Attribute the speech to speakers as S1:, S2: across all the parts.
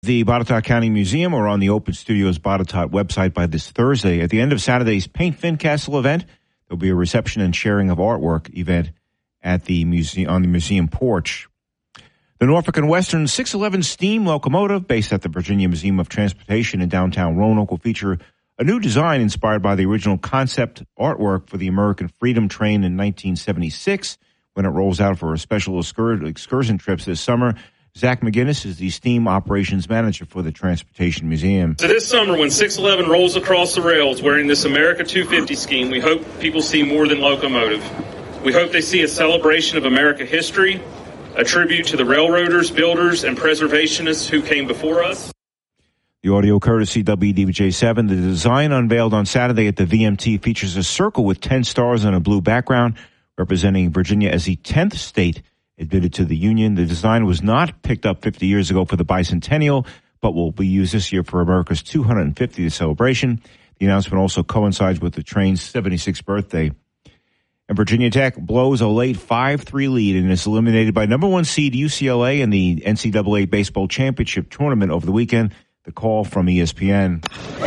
S1: The Botetourt County Museum or on the Open Studios Botetourt website by this Thursday. At the end of Saturday's Paint Fincastle event, there'll be a reception and sharing of artwork event at the museum on the museum porch. The Norfolk and Western 611 steam locomotive, based at the Virginia Museum of Transportation in downtown Roanoke, will feature a new design inspired by the original concept artwork for the American Freedom Train in 1976 when it rolls out for a special excursion trips this summer. Zach McGinnis is the steam operations manager for the Transportation Museum.
S2: So this summer, when 611 rolls across the rails wearing this America 250 scheme, we hope people see more than locomotive. We hope they see a celebration of America history, a tribute to the railroaders, builders, and preservationists who came before us.
S1: The audio courtesy WDBJ7. The design unveiled on Saturday at the VMT features a circle with 10 stars on a blue background, representing Virginia as the 10th state admitted to the Union. The design was not picked up 50 years ago for the bicentennial, but will be used this year for America's 250th celebration. The announcement also coincides with the train's 76th birthday. And Virginia Tech blows a late 5-3 lead and is eliminated by number 1 seed UCLA in the NCAA Baseball Championship Tournament over the weekend. The call from ESPN.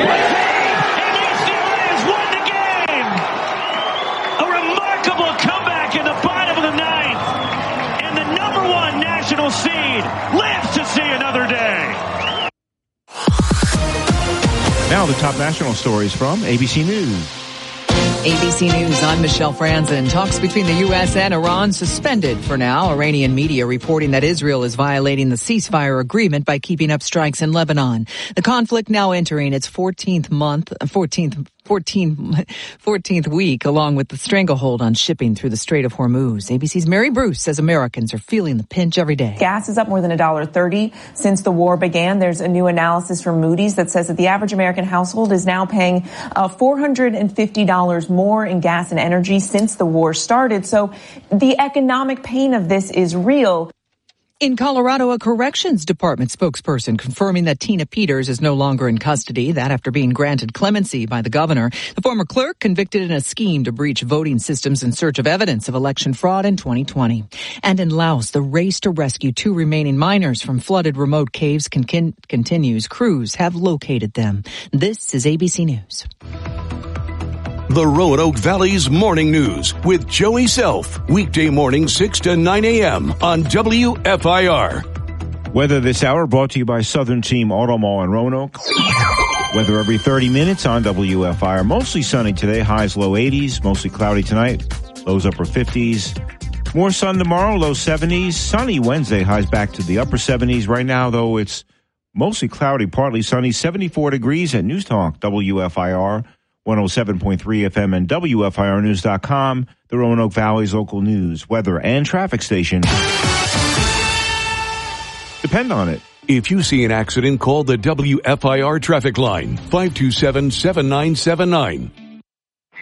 S3: Seed lives to see another day.
S1: Now the top national stories from ABC News.
S4: ABC News, I'm Michelle Franzen. Talks between the U.S. and Iran suspended for now. Iranian media reporting that Israel is violating the ceasefire agreement by keeping up strikes in Lebanon. The conflict now entering its 14th week, along with the stranglehold on shipping through the Strait of Hormuz. ABC's Mary Bruce says Americans are feeling the pinch every day.
S5: Gas is up more than $1.30 since the war began. There's a new analysis from Moody's that says that the average American household is now paying $450 more in gas and energy since the war started. So the economic pain of this is real.
S4: In Colorado, a corrections department spokesperson confirming that Tina Peters is no longer in custody. That after being granted clemency by the governor. The former clerk convicted in a scheme to breach voting systems in search of evidence of election fraud in 2020. And in Laos, the race to rescue 2 remaining miners from flooded remote caves continues. Crews have located them. This is ABC News.
S6: The Roanoke Valley's Morning News with Joey Self. Weekday morning 6 to 9 a.m. on WFIR.
S1: Weather this hour brought to you by Southern Team Auto Mall in Roanoke. Weather every 30 minutes on WFIR. Mostly sunny today, highs low 80s. Mostly cloudy tonight, lows upper 50s. More sun tomorrow, low 70s. Sunny Wednesday, highs back to the upper 70s. Right now, though, it's mostly cloudy, partly sunny. 74 degrees at News Talk, WFIR. 107.3 FM and WFIRnews.com, the Roanoke Valley's local news, weather, and traffic station. Depend on it.
S6: If you see an accident, call the WFIR traffic line, 527-7979.